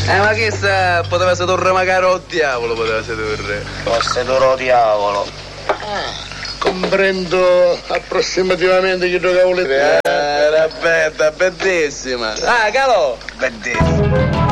Ma che sa, poteva sedurre magari o diavolo, poteva sedurre. O sedurre o diavolo. Comprendo approssimativamente che giocavo le Era bella, bellissima. Ah, Calò! Bellissimo.